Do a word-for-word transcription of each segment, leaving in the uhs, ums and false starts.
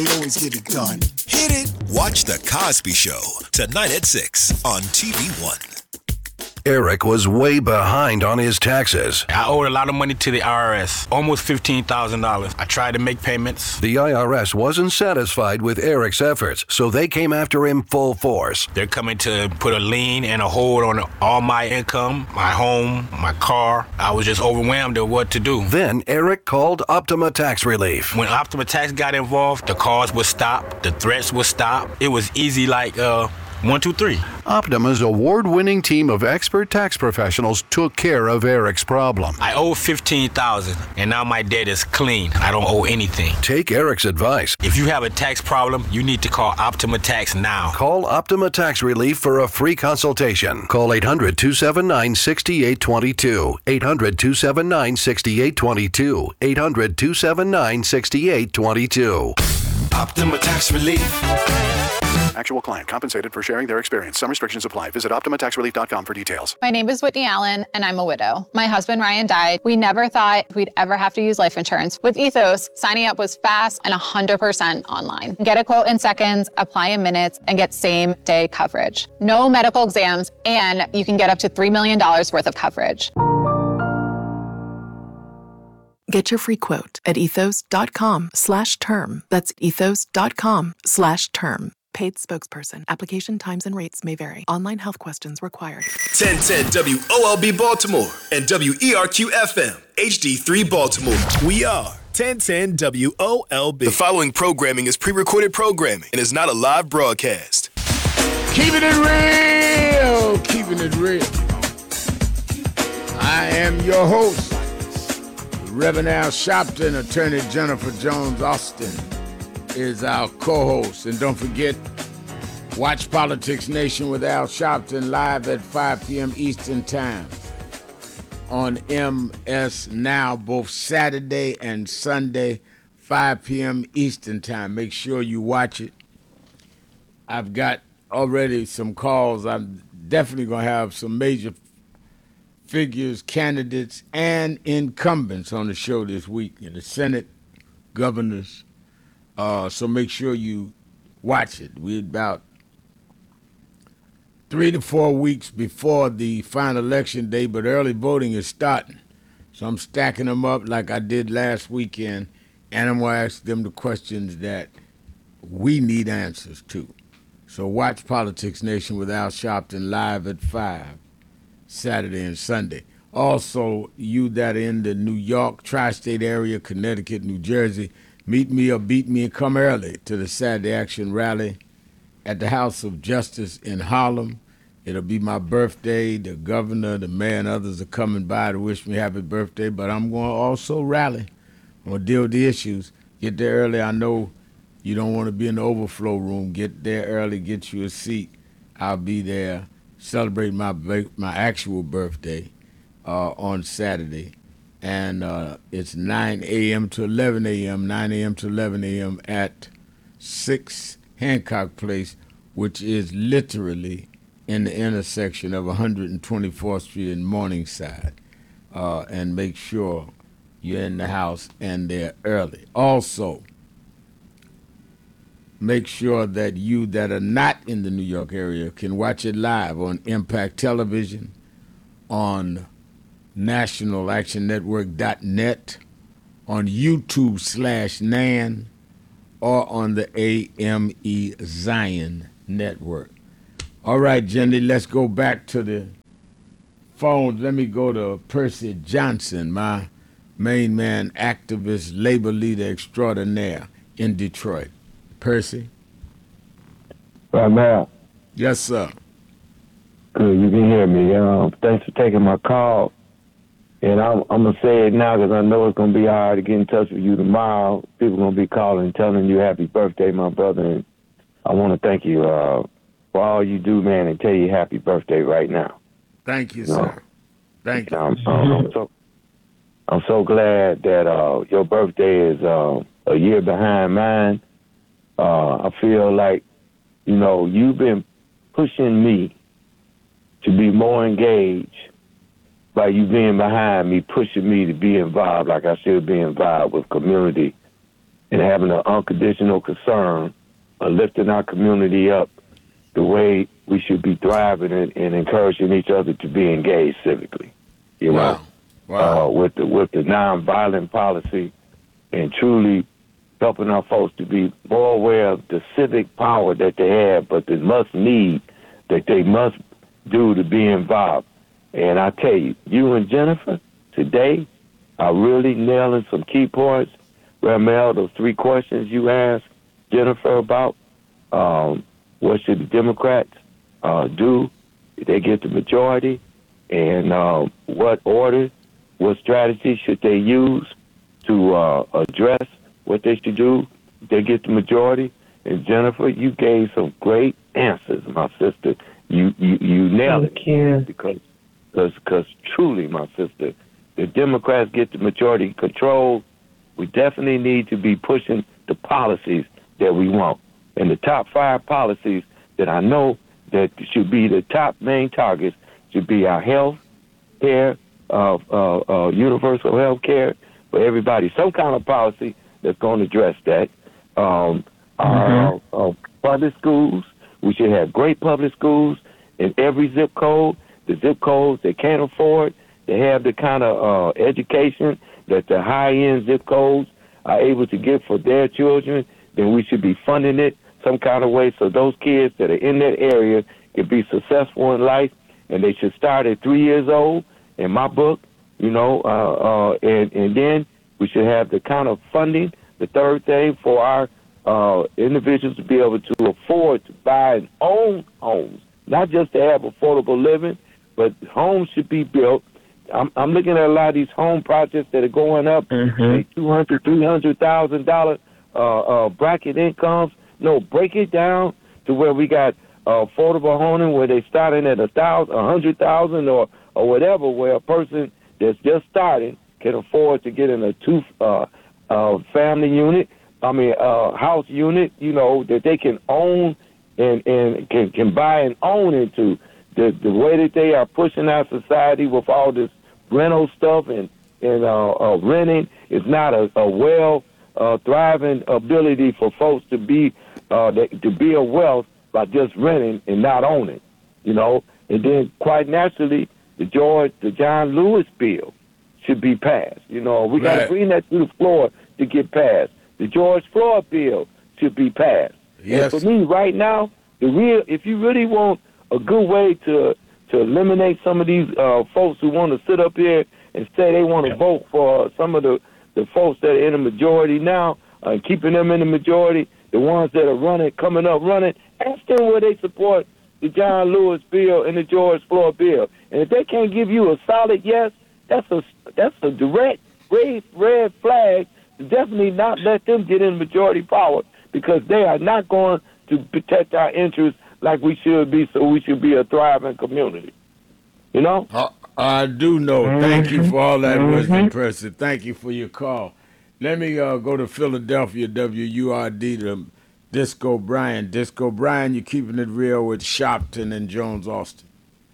We always get it done. Hit it. Watch The Cosby Show tonight at six on T V One. Eric was way behind on his taxes. I owed a lot of money to the I R S, almost fifteen thousand dollars. I tried to make payments. The I R S wasn't satisfied with Eric's efforts, so they came after him full force. They're coming to put a lien and a hold on all my income, my home, my car. I was just overwhelmed at what to do. Then Eric called Optima Tax Relief. When Optima Tax got involved, the calls would stop, the threats would stop. It was easy like, uh, One, two, three. Optima's award-winning team of expert tax professionals took care of Eric's problem. I owe fifteen thousand dollars, and now my debt is clean. I don't owe anything. Take Eric's advice. If you have a tax problem, you need to call Optima Tax now. Call Optima Tax Relief for a free consultation. Call eight hundred, two seven nine, six eight two two. eight hundred, two seven nine, six eight two two. eight hundred, two seven nine, six eight two two. Optima Tax Relief. Actual client compensated for sharing their experience. Some restrictions apply. Visit optima tax relief dot com for details. My name is Whitney Allen, and I'm a widow. My husband, Ryan, died. We never thought we'd ever have to use life insurance. With Ethos, signing up was fast and one hundred percent online. Get a quote in seconds, apply in minutes, and get same-day coverage. No medical exams, and you can get up to three million dollars worth of coverage. Get your free quote at ethos.com slash term. That's ethos.com slash term. Paid spokesperson. Application times and rates may vary. Online health questions required. ten ten W O L B Baltimore and W E R Q F M H D three Baltimore. We are ten ten W O L B. The following programming is pre-recorded programming and is not a live broadcast. Keeping it real, keeping it real. I am your host, Reverend Al Sharpton. Attorney Jennifer Jones Austin is our co-host. And don't forget, watch Politics Nation with Al Sharpton live at five p.m. Eastern Time on M S Now, both Saturday and Sunday, five p.m. Eastern Time. Make sure you watch it. I've got already some calls. I'm definitely going to have some major figures, candidates, and incumbents on the show this week in the Senate, governors. Uh, so make sure you watch it. We're about three to four weeks before the final election day, but early voting is starting. So I'm stacking them up like I did last weekend, and I'm going to ask them the questions that we need answers to. So watch Politics Nation with Al Sharpton live at five, Saturday and Sunday. Also, you that are in the New York, tri-state area, Connecticut, New Jersey, meet me or beat me and come early to the Saturday Action Rally at the House of Justice in Harlem. It'll be my birthday. The governor, the mayor, and others are coming by to wish me happy birthday, but I'm going to also rally. I'm going to deal with the issues. Get there early. I know you don't want to be in the overflow room. Get there early, get you a seat. I'll be there celebrating my my actual birthday uh, on Saturday. And uh, it's nine a.m. to eleven a.m., nine a.m. to eleven a.m. at six Hancock Place, which is literally in the intersection of one hundred twenty-fourth Street and Morningside. Uh, and make sure you're in the house and there early. Also, make sure that you that are not in the New York area can watch it live on Impact Television, on national action network dot net, on YouTube slash Nan, or on the A M E Zion Network. All right, Jenny, let's go back to the phones. Let me go to Percy Johnson, my main man, activist, labor leader extraordinaire in Detroit. Percy? Right now. Yes, sir. Good, you can hear me. Um, thanks for taking my call. And I'm, I'm going to say it now because I know it's going to be hard to get in touch with you tomorrow. People going to be calling, telling you happy birthday, my brother. And I want to thank you uh, for all you do, man, and tell you happy birthday right now. Thank you, you know? sir. Thank you. I'm, I'm, I'm, so, I'm so glad that uh, your birthday is uh, a year behind mine. Uh, I feel like, you know, you've been pushing me to be more engaged by you being behind me, pushing me to be involved like I should be involved with community and having an unconditional concern of lifting our community up the way we should be thriving and, and encouraging each other to be engaged civically. You wow. know, wow. Uh, with the with the nonviolent policy and truly helping our folks to be more aware of the civic power that they have, but the must need that they must do to be involved. And I tell you, you and Jennifer today are really nailing some key points. Ramel, those three questions you asked Jennifer about, um, what should the Democrats uh, do if they get the majority, and uh, what order, what strategy should they use to uh, address what they should do if they get the majority? And Jennifer, you gave some great answers, my sister. You you, you nailed Thank it. You. Because cause, cause truly, my sister, the Democrats get the majority control, we definitely need to be pushing the policies that we want. And the top five policies that I know that should be the top main targets should be our health care, uh, uh, uh, universal health care for everybody, some kind of policy that's going to address that. Um, mm-hmm. our, uh, public schools, we should have great public schools in every zip code. The zip codes that can't afford to have the kind of uh, education that the high-end zip codes are able to get for their children, then we should be funding it some kind of way so those kids that are in that area can be successful in life, and they should start at three years old, in my book, you know, uh, uh, and, and then we should have the kind of funding, the third thing, for our uh, individuals to be able to afford to buy and own homes, not just to have affordable living, but homes should be built. I'm, I'm looking at a lot of these home projects that are going up, mm-hmm. say two hundred thousand dollars, three hundred thousand dollars uh, uh, bracket incomes. No, break it down to where we got uh, affordable housing where they starting at a thousand, a hundred thousand, or or whatever, where a person that's just starting can afford to get in a two uh, uh, family unit. I mean, uh, house unit. You know, that they can own and and can can buy and own into. The the way that they are pushing our society with all this rental stuff and and uh, uh, renting is not a, a well uh, thriving ability for folks to be uh, to be a wealth by just renting and not owning, you know. And then quite naturally, the George the John Lewis bill should be passed. You know, we got to Right. bring that to the floor to get passed. The George Floyd bill should be passed. Yes. And for me, right now, the real if you really want a good way to to eliminate some of these uh, folks who want to sit up here and say they want to vote for some of the, the folks that are in the majority now, uh, keeping them in the majority, the ones that are running, coming up running, ask them where they support the John Lewis bill and the George Floyd bill. And if they can't give you a solid yes, that's a that's a direct red, red flag to definitely not let them get in majority power, because they are not going to protect our interests like we should be, so we should be a thriving community. You know? I, I do know. Mm-hmm. Thank you for all that Mm-hmm. wisdom, President. Thank you for your call. Let me uh, go to Philadelphia, W U R D, to Disco Brian. Disco Brian, you're keeping it real with Shopton and Jones Austin.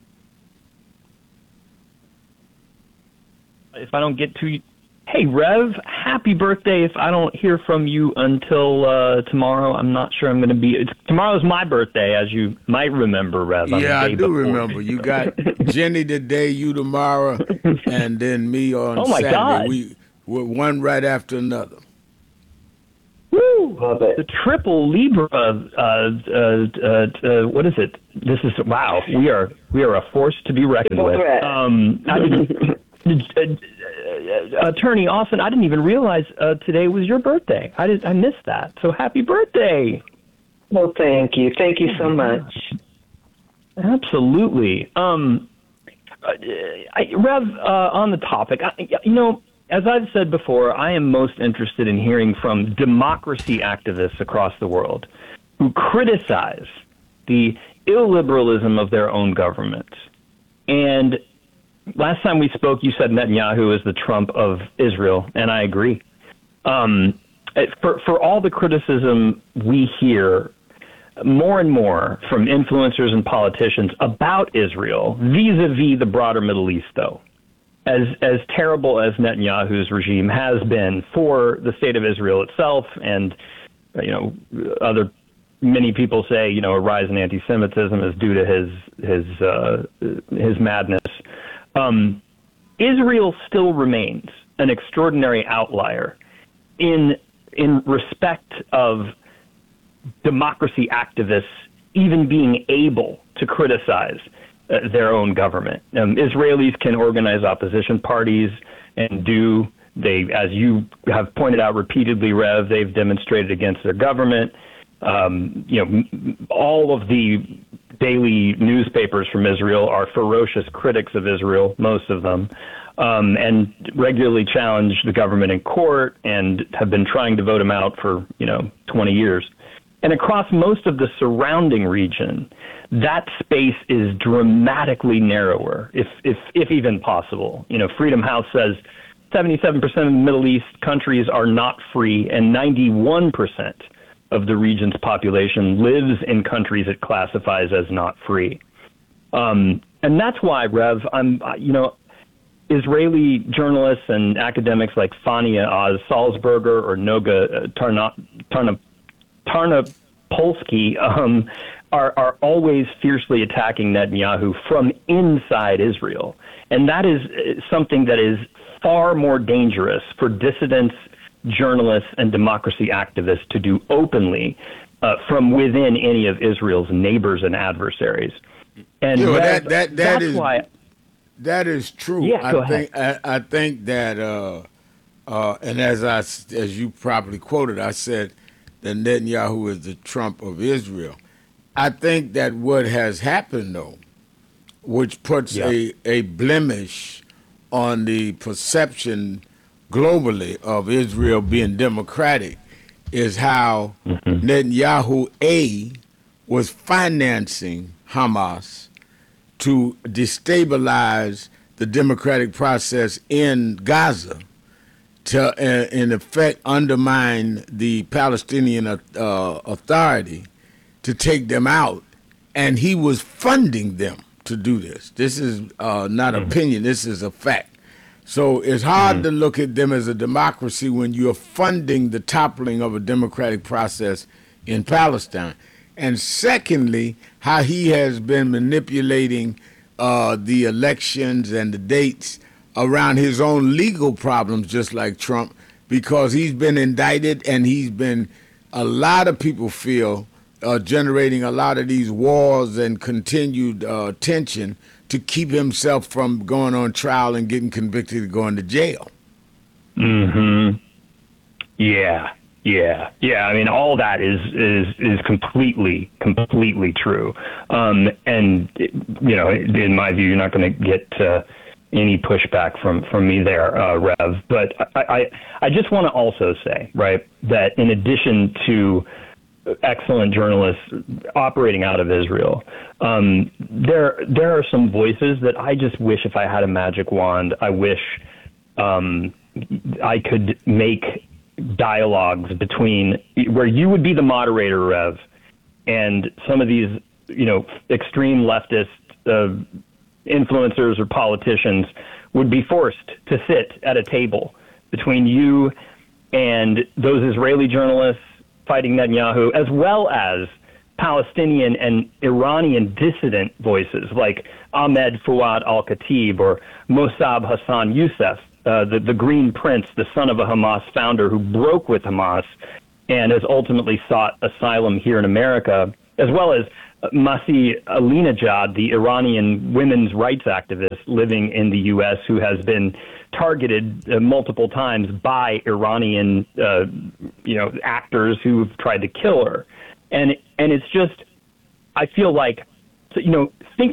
If I don't get to you, hey, Rev, happy birthday. If I don't hear from you until uh, tomorrow, I'm not sure I'm going to be. It's, tomorrow's my birthday, as you might remember, Rev. I'm Yeah, the I day do before. remember. You got Jenny today, you tomorrow, and then me on Oh, my Saturday. God. We we're one right after another. Woo! Love it. The triple Libra. Uh, uh, uh, uh, what is it? This is wow. We are we are a force to be reckoned with. Um, I didn't, uh, Attorney Austin, I didn't even realize uh, today was your birthday. I did. I missed that. So happy birthday! Well, thank you. Thank you so much. Absolutely. Um, I, Rev, uh, on the topic, I, you know, as I've said before, I am most interested in hearing from democracy activists across the world who criticize the illiberalism of their own government. And last time we spoke, you said Netanyahu is the Trump of Israel, and I agree. Um, for, for all the criticism we hear more and more from influencers and politicians about Israel vis-a-vis the broader Middle East, though, as as terrible as Netanyahu's regime has been for the state of Israel itself, and you know, other many people say, you know, a rise in anti-Semitism is due to his his uh, his madness. Um, Israel still remains an extraordinary outlier in in respect of democracy activists even being able to criticize uh, their own government. Um, Israelis can organize opposition parties and do. They, as you have pointed out repeatedly, Rev, they've demonstrated against their government. Um, you know, all of the daily newspapers from Israel are ferocious critics of Israel, most of them, um, and regularly challenge the government in court and have been trying to vote him out for, you know, twenty years. And across most of the surrounding region, that space is dramatically narrower, if, if, if even possible. You know, Freedom House says seventy-seven percent of the Middle East countries are not free, and ninety-one percent of the region's population lives in countries it classifies as not free. Um, and that's why, Rev, I'm, you know, Israeli journalists and academics like Fania Oz Salzberger or Noga Tarna, Tarna, Tarnopolsky um, are, are always fiercely attacking Netanyahu from inside Israel. And that is something that is far more dangerous for dissidents, journalists, and democracy activists to do openly uh, from within any of Israel's neighbors and adversaries. And you know, that, that, that, that that's is, why... That is true. Yeah, I go think ahead. I, I think that, uh, uh, and as I as you properly quoted, I said that Netanyahu is the Trump of Israel. I think that what has happened, though, which puts yeah. a, a blemish on the perception globally of Israel being democratic, is how mm-hmm. Netanyahu A was financing Hamas to destabilize the democratic process in Gaza, to uh, in effect undermine the Palestinian uh, Authority, to take them out, and he was funding them to do this. This is uh, not mm-hmm. opinion, this is a fact. So it's hard mm-hmm. to look at them as a democracy when you're funding the toppling of a democratic process in Palestine. And secondly, how he has been manipulating uh, the elections and the dates around his own legal problems, just like Trump, because he's been indicted and he's been, a lot of people feel, uh, generating a lot of these wars and continued uh, tension to keep himself from going on trial and getting convicted and going to jail. Mm-hmm. Yeah. Yeah, yeah. I mean, all that is is is completely, completely true. Um, and you know, in my view, you're not going to get uh, any pushback from from me there, uh, Rev. But I, I I just want to also say, right, that in addition to excellent journalists operating out of Israel, um, there there are some voices that I just wish, if I had a magic wand, I wish um, I could make dialogues between where you would be the moderator, Rev, and some of these, you know, extreme leftist uh, influencers or politicians would be forced to sit at a table between you and those Israeli journalists fighting Netanyahu, as well as Palestinian and Iranian dissident voices like Ahmed Fuad al-Khatib or Mossab Hassan Youssef, Uh, the, the Green Prince, the son of a Hamas founder who broke with Hamas and has ultimately sought asylum here in America, as well as Masih Alinejad, the Iranian women's rights activist living in the U S who has been targeted uh, multiple times by Iranian, uh, you know, actors who've tried to kill her. And, and it's just, I feel like, you know, thinking